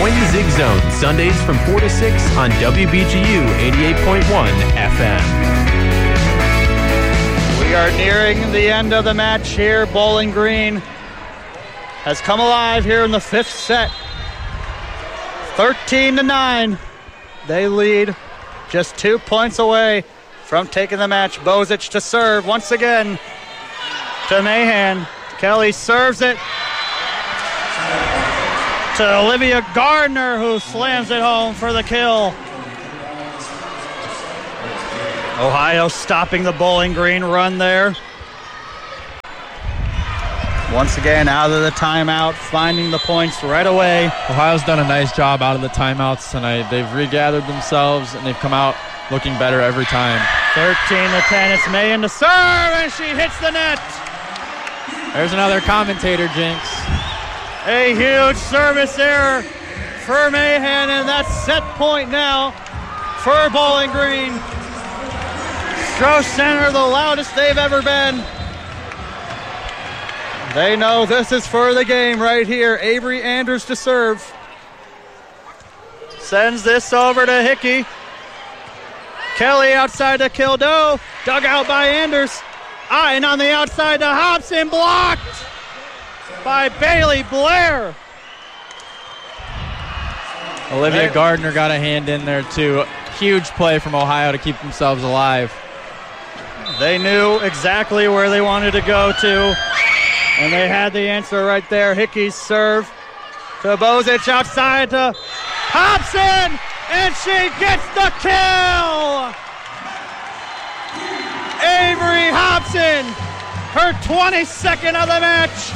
Join the Zig Zone Sundays from 4 to 6 on WBGU 88.1 FM. We are nearing the end of the match here. Bowling Green has come alive here in the fifth set. 13-9. They lead just 2 points away from taking the match. Bozic to serve once again to Mahan. Kelly serves it to Olivia Gardner, who slams it home for the kill. Ohio stopping the Bowling Green run there. Once again, out of the timeout, finding the points right away. Ohio's done a nice job out of the timeouts tonight. They've regathered themselves, and they've come out looking better every time. 13-10, it's Mahan to serve, and she hits the net. There's another commentator, Jinx. A huge service error for Mahan, and that's set point now for Bowling Green. Stroh Center, the loudest they've ever been. They know this is for the game right here. Avery Anders to serve. Sends this over to Hickey. Kelly outside to Kildow. Dug out by Anders. And on the outside to Hobson. Blocked by Bailey Blair. Olivia Gardner got a hand in there too. Huge play from Ohio to keep themselves alive. They knew exactly where they wanted to go to, and they had the answer right there. Hickey's serve to Bozic outside to Hobson, and she gets the kill! Avery Hobson, her 22nd of the match,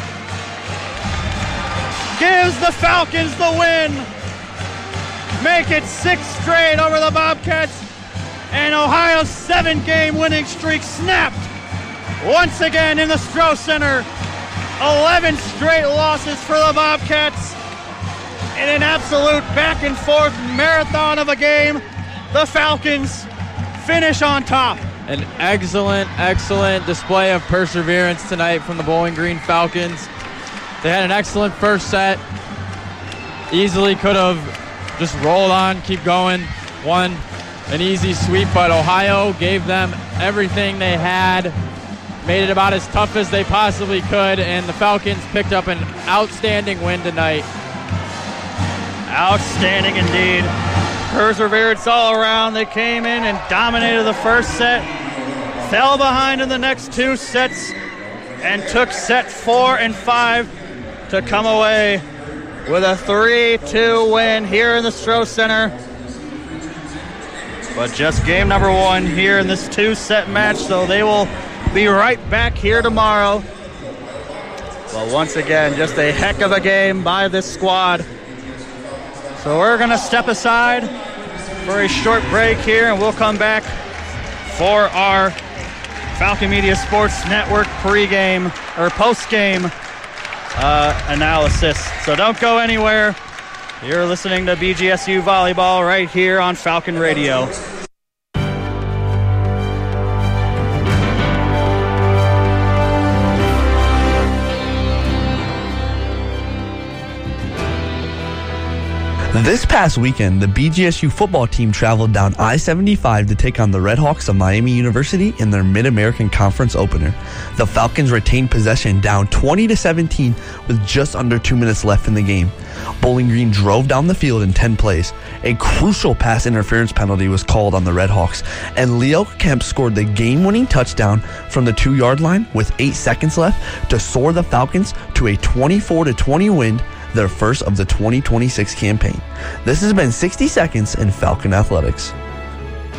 gives the Falcons the win. Make it 6 straight over the Bobcats, and Ohio's 7-game winning streak snapped once again in the Stroh Center. 11 straight losses for the Bobcats in an absolute back-and-forth marathon of a game. The Falcons finish on top. An excellent display of perseverance tonight from the Bowling Green Falcons. They had an excellent first set. Easily could have just rolled on, keep going, won an easy sweep, but Ohio gave them everything they had, made it about as tough as they possibly could, and the Falcons picked up an outstanding win tonight. Outstanding indeed. Perseverance all around. They came in and dominated the first set, fell behind in the next 2 sets, and took set 4 and 5 to come away with a 3-2 win here in the Stroh Center. But just game number 1 here in this 2-set match, so they will be right back here tomorrow. Well, once again, just a heck of a game by this squad. So we're going to step aside for a short break here, and we'll come back for our Falcon Media Sports Network pregame or postgame analysis. So don't go anywhere. You're listening to BGSU Volleyball right here on Falcon Radio. This past weekend, the BGSU football team traveled down I-75 to take on the Red Hawks of Miami University in their Mid-American Conference opener. The Falcons retained possession down 20-17 with just under 2 minutes left in the game. Bowling Green drove down the field in 10 plays. A crucial pass interference penalty was called on the Red Hawks, and Leo Kemp scored the game-winning touchdown from the 2-yard line with 8 seconds left to soar the Falcons to a 24-20 win, their first of the 2026 campaign. This has been 60 Seconds in Falcon Athletics.